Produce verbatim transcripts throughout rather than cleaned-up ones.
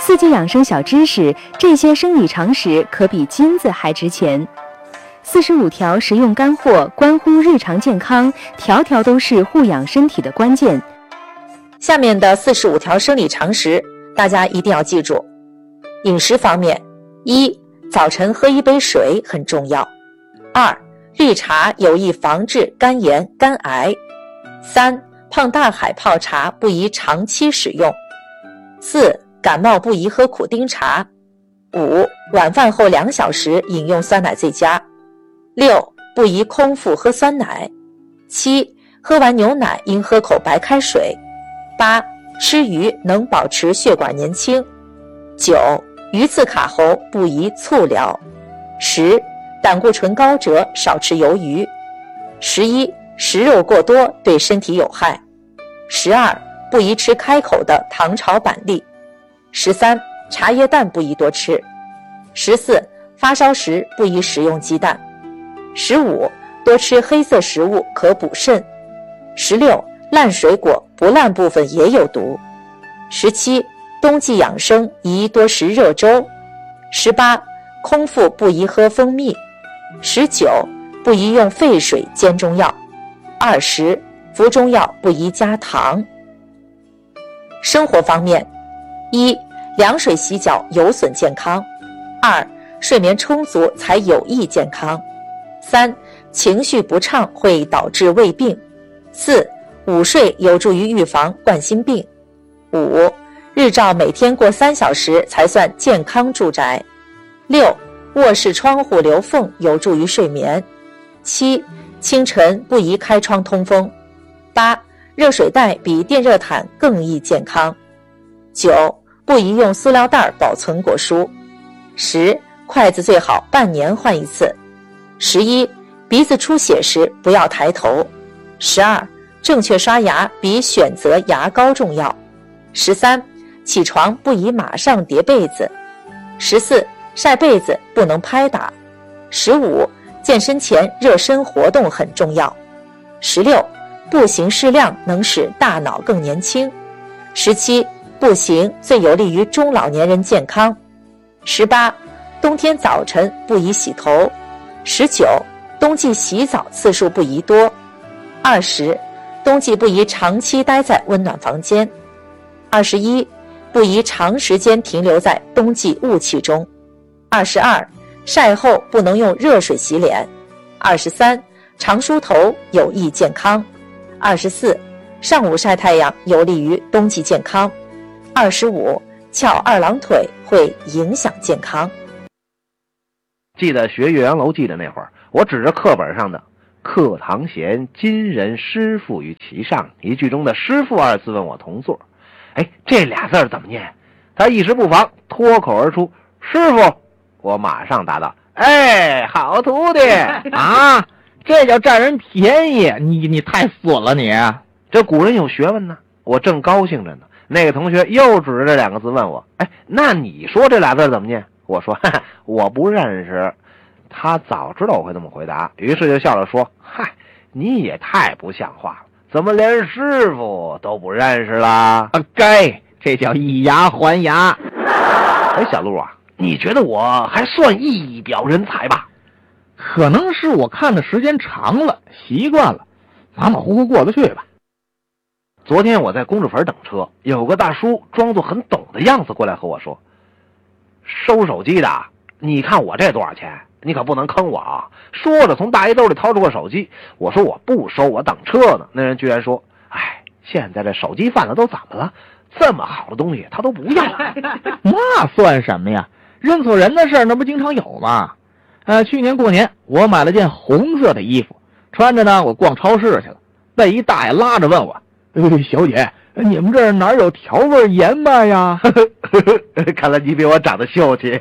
四季养生小知识，这些生理常识可比金子还值钱。四十五条实用干货，关乎日常健康，条条都是护养身体的关键。 下面的四十五条生理常识，大家一定要记住。饮食方面，一、早晨喝一杯水很重要。二、绿茶有益防治肝炎、肝癌。三、胖大海泡茶不宜长期使用。四、感冒不宜喝苦丁茶。五、晚饭后两小时饮用酸奶最佳。六、不宜空腹喝酸奶。七、喝完牛奶应喝口白开水。八、吃鱼能保持血管年轻。九、鱼刺卡喉不宜醋疗。十、胆固醇高者少吃鱿鱼。十一、食肉过多对身体有害。十二、不宜吃开口的糖炒板栗。十三、茶叶蛋不宜多吃。十四、发烧时不宜食用鸡蛋。十五、多吃黑色食物可补肾。十六、烂水果不烂部分也有毒。十七、冬季养生宜多食热粥。十八、空腹不宜喝蜂蜜。十九、不宜用沸水煎中药。二十、服中药不宜加糖。生活方面，一、凉水洗脚有损健康。二、睡眠充足才有益健康。三、情绪不畅会导致胃病。四、午睡有助于预防冠心病。五、日照每天过三小时才算健康住宅。六、卧室窗户留缝有助于睡眠。七、清晨不宜开窗通风。八、热水袋比电热毯更易健康。九、不宜用塑料袋保存果蔬。十、筷子最好半年换一次。十一、鼻子出血时不要抬头。十二、正确刷牙比选择牙膏重要。十三、起床不宜马上叠被子。十四、晒被子不能拍打。十五、健身前热身活动很重要。十六、步行适量能使大脑更年轻。十七、步行最有利于中老年人健康。十八、冬天早晨不宜洗头。十九、冬季洗澡次数不宜多。二十、冬季不宜长期待在温暖房间。二十一、不宜长时间停留在冬季雾气中。二十二、晒后不能用热水洗脸。二十三、常梳头有益健康。二十四、上午晒太阳有利于冬季健康。二十五、翘二郎腿会影响健康。 记得学《岳阳楼记》的那会儿，我指着课本上的课堂闲，今人师傅于其上一句中的师傅二字问我同座，哎，这俩字怎么念？他一时不防脱口而出师傅。我马上答道，哎，好徒弟啊，这叫占人便宜，你你太损了你。 这古人有学问呢。我正高兴着呢，那个同学又指着这两个字问我，哎，那你说这俩字怎么念？我说哈哈，我不认识。他早知道我会这么回答，于是就笑着说，嗨，你也太不像话了，怎么连师傅都不认识啦？ 啊，该，这叫以牙还牙。 哎，小陆啊，你觉得我还算一表人才吧？ 可能是我看的时间长了，习惯了，马马虎虎过得去吧。 昨天我在公主坟等车，有个大叔装作很懂的样子过来和我说，收手机的，你看我这多少钱？你可不能坑我啊！说着从大衣兜里掏出个手机，我说我不收，我等车呢。那人居然说，哎，现在这手机贩子都怎么了？这么好的东西他都不要。 那算什么呀？认错人的事儿那不经常有吗？呃，去年过年我买了件红色的衣服，穿着呢我逛超市去了，被一大爷拉着问我，哎，小姐，你们这儿哪有调味盐卖呀？ 看来你比我长得秀气。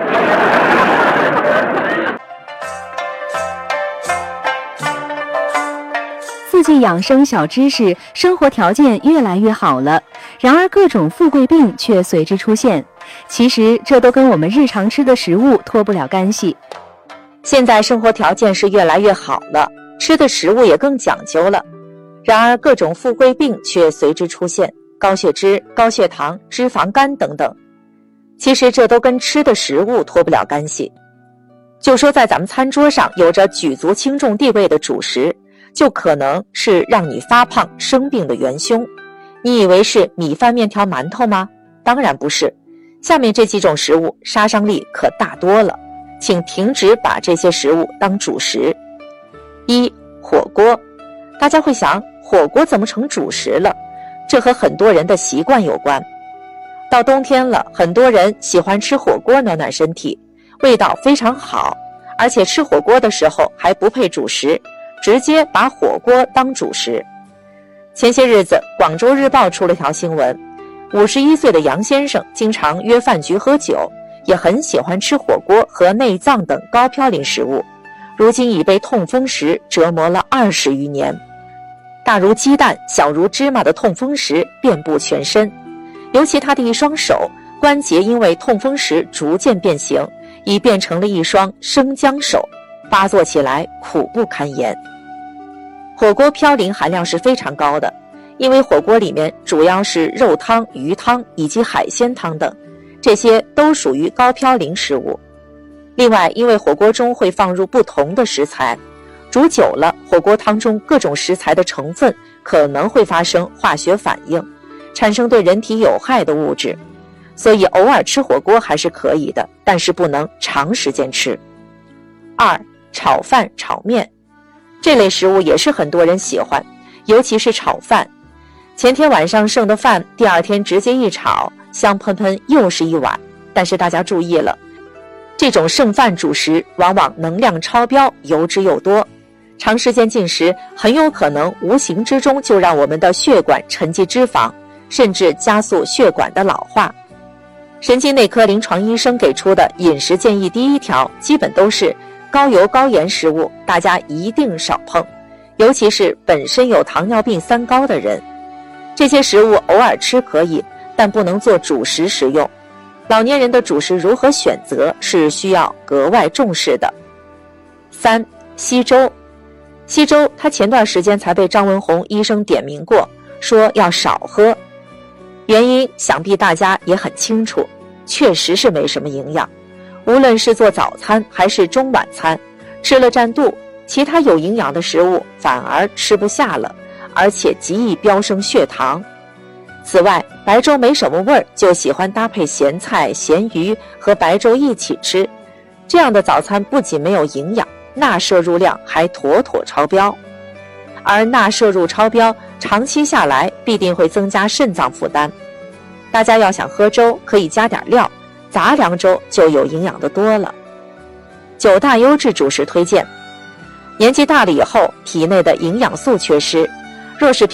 四季养生小知识，生活条件越来越好了，然而各种富贵病却随之出现。其实这都跟我们日常吃的食物脱不了干系。 现在生活条件是越来越好了，吃的食物也更讲究了，然而各种富贵病却随之出现，高血脂、高血糖、脂肪肝等等。 其实这都跟吃的食物脱不了干系。就说在咱们餐桌上有着举足轻重地位的主食，就可能是让你发胖生病的元凶。你以为是米饭面条馒头吗？当然不是。下面这几种食物杀伤力可大多了，请停止把这些食物当主食。一、火锅。大家会想，火锅怎么成主食了？这和很多人的习惯有关。到冬天了，很多人喜欢吃火锅暖暖身体，味道非常好，而且吃火锅的时候还不配主食，直接把火锅当主食。前些日子，广州日报出了条新闻，五十一岁的杨先生经常约饭局喝酒，也很喜欢吃火锅和内脏等高嘌呤食物，如今已被痛风石折磨了二十余年。大如鸡蛋、小如芝麻的痛风石遍布全身，尤其他的一双手关节因为痛风石逐渐变形，已变成了一双生姜手，发作起来苦不堪言。火锅嘌呤含量是非常高的，因为火锅里面主要是肉汤、鱼汤以及海鲜汤等，这些都属于高嘌呤食物。另外，因为火锅中会放入不同的食材，煮久了，火锅汤中各种食材的成分可能会发生化学反应，产生对人体有害的物质，所以偶尔吃火锅还是可以的，但是不能长时间吃。二、炒饭、炒面。这类食物也是很多人喜欢，尤其是炒饭。前天晚上剩的饭，第二天直接一炒，香喷喷又是一碗。但是大家注意了，这种剩饭主食往往能量超标，油脂又多，长时间进食很有可能无形之中就让我们的血管沉积脂肪，甚至加速血管的老化。神经内科临床医生给出的饮食建议第一条，基本都是高油高盐食物，大家一定少碰，尤其是本身有糖尿病三高的人。这些食物偶尔吃可以，但不能做主食食用。老年人的主食如何选择是需要格外重视的。三、稀粥。稀粥它前段时间才被张文宏医生点名过，说要少喝。原因想必大家也很清楚，确实是没什么营养。无论是做早餐还是中晚餐，吃了占肚，其他有营养的食物反而吃不下了，而且极易飙升血糖。此外，白粥没什么味儿，就喜欢搭配咸菜、咸鱼和白粥一起吃，这样的早餐不仅没有营养，钠摄入量还妥妥超标。而钠摄入超标，长期下来必定会增加肾脏负担。大家要想喝粥，可以加点料，杂粮粥就有营养的多了。九大优质主食推荐。年纪大了以后，体内的营养素缺失，若是